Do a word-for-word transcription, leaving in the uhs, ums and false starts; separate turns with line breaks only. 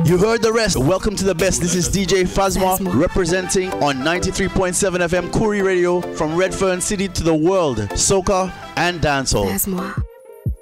You heard the rest. Welcome to the best. This is D J Phasma,
Phasma.
representing on ninety-three point seven F M Koori Radio from Redfern City to the world. Soca and dancehall.
Phasma.